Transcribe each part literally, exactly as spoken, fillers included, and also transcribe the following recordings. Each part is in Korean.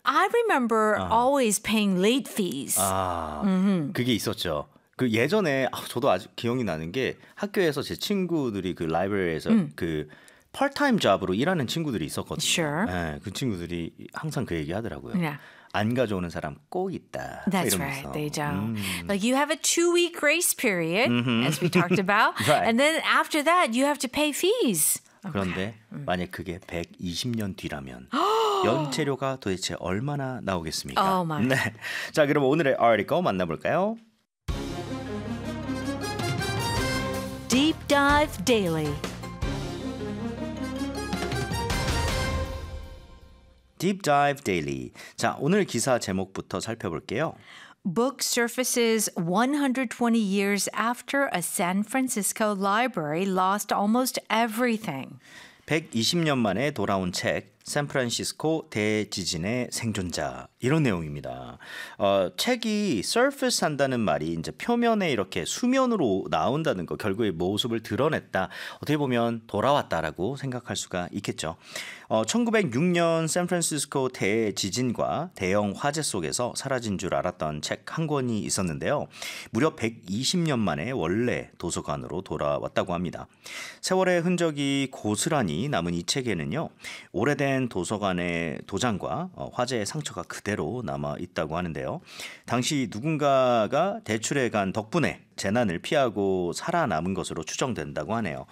I remember 어. always paying late fees. 아, 그게 있었죠. 그 예전에 아, 저도 아주 기억이 나는 게 학교에서 제 친구들이 그 라이브러리에서 음. 그 파트타임 잡으로 일하는 친구들이 있었거든요. Sure. 네, 그 친구들이 항상 그 얘기 하더라고요. Yeah. 안 가져오는 사람 꼭 있다. That's 이러면서. right. They don't. 음. Like you have a two-week grace period, as we talked about, Right. and then after that you have to pay fees. 그런데 만약 그게 백이십 년 뒤라면 연체료가 도대체 얼마나 나오겠습니까? Oh my. 네. 자, 그럼 오늘의 article 만나볼까요? Deep Dive Daily. Deep Dive Daily. 자, 오늘 기사 제목부터 살펴볼게요. Book surfaces one hundred twenty years after a San Francisco library lost almost everything. 백이십 년 만에 돌아온 책 샌프란시스코 대지진의 생존자 이런 내용입니다. 어, 책이 surface 한다는 말이 이제 표면에 이렇게 수면으로 나온다는 거 결국에 모습을 드러냈다. 어떻게 보면 돌아왔다라고 생각할 수가 있겠죠. 어, 천구백육 년 샌프란시스코 대지진과 대형 화재 속에서 사라진 줄 알았던 책 한 권이 있었는데요. 무려 백이십 년 만에 원래 도서관으로 돌아왔다고 합니다. 세월의 흔적이 고스란히 남은 이 책에는요. 오래된 도서관의 도장과 화재의 상처가 그대로 남아 있다고 하는데요. 당시 누군가가 대출에 간 덕분에 재난을 피하고 살아남은 것으로 추정된다고 하네요.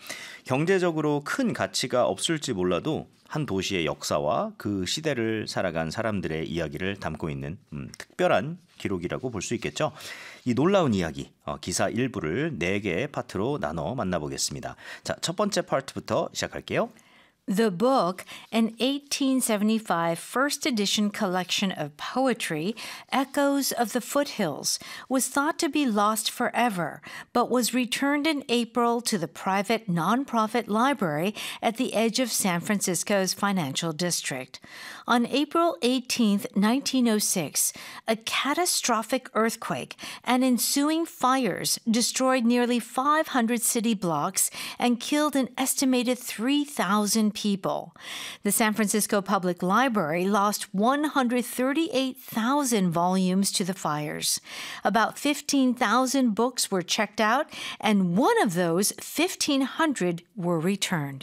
경제적으로 큰 가치가 없을지 몰라도 한 도시의 역사와 그 시대를 살아간 사람들의 이야기를 담고 있는 음, 특별한 기록이라고 볼 수 있겠죠. 이 놀라운 이야기, 어, 기사 일부를 네 개의 파트로 나눠 만나보겠습니다. 자, 첫 번째 파트부터 시작할게요. The book, an eighteen seventy-five first edition collection of poetry, Echoes of the Foothills, was thought to be lost forever, but was returned in April to the private nonprofit library at the edge of San Francisco's financial district. On April eighteenth, nineteen oh six, a catastrophic earthquake and ensuing fires destroyed nearly five hundred city blocks and killed an estimated three thousand people. The San Francisco Public Library lost one hundred thirty-eight thousand volumes to the fires. About fifteen thousand books were checked out, and one of those, fifteen hundred, were returned.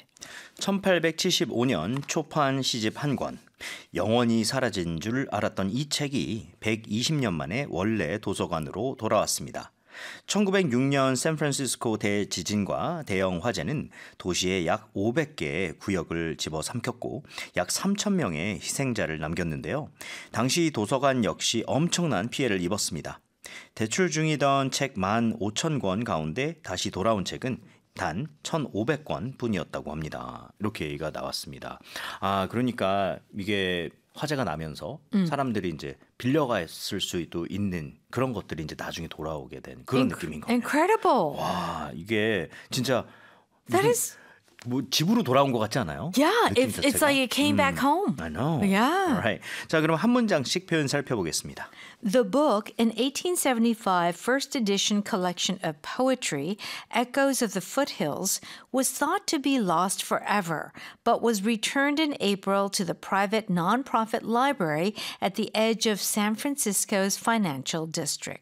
천팔백칠십오 년 초판 시집 한 권. 영원히 사라진 줄 알았던 이 책이 백이십 년 만에 원래 도서관으로 돌아왔습니다. 천구백육 년 샌프란시스코 대지진과 대형 화재는 도시의 약 오백 개의 구역을 집어삼켰고 약 삼천 명의 희생자를 남겼는데요. 당시 도서관 역시 엄청난 피해를 입었습니다. 대출 중이던 책 만 오천 권 가운데 다시 돌아온 책은 단 천오백 권 뿐이었다고 합니다. 이렇게 얘기가 나왔습니다. 아, 그러니까 이게 화재가 나면서 음. 사람들이 이제 빌려갔을 수도 있는 그런 것들이 이제 나중에 돌아오게 된 그런 Inc- 느낌인 거예요. Incredible. 와, 이게 진짜 That is 뭐 집으로 돌아온 것 같지 않아요? Yeah, it's, it's like it came 음, back home. I know. Yeah. Alright. 자, 그럼 한 문장씩 표현 살펴보겠습니다. The book, an eighteen seventy-five first edition collection of poetry, Echoes of the Foothills, was thought to be lost forever, but was returned in April to the private nonprofit library at the edge of San Francisco's financial district.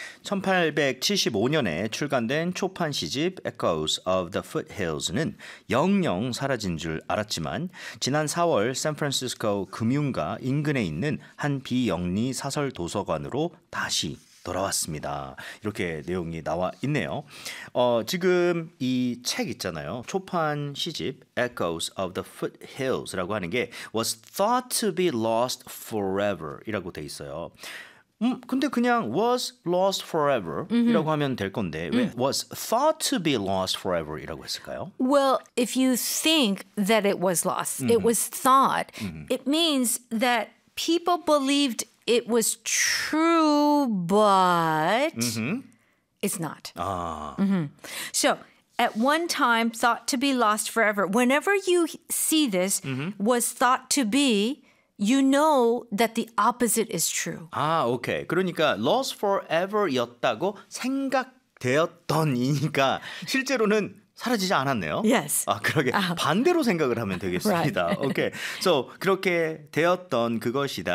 천팔백칠십오 년에 출간된 초판 시집 Echoes of the Foothills는 영영 사라진 줄 알았지만 지난 사월 샌프란시스코 금융가 인근에 있는 한 비영리 사설 도서관으로 다시 돌아왔습니다. 이렇게 내용이 나와 있네요. 어, 지금 이 책 있잖아요. 초판 시집 Echoes of the Foothills라고 하는 게 was thought to be lost forever 이라고 돼 있어요. 음, 근데 그냥 was lost forever 이라고 하면 될 건데 왜 was thought to be lost forever 이라고 했을까요? Well, if you think that it was lost, mm-hmm. it was thought, mm-hmm. it means that people believed it was true, but mm-hmm. it's not. 아. Mm-hmm. So, at one time thought to be lost forever. Whenever you see this, mm-hmm. was thought to be, you know that the opposite is true. 아, 오케이. 그러니까 lost forever였다고 생각되었던이니까 실제로는 사라지지 않았네요. Yes. 아, 그러게 uh, 반대로 생각을 하면 되겠습니다. right. 오케이. So 그렇게 되었던 그것이다.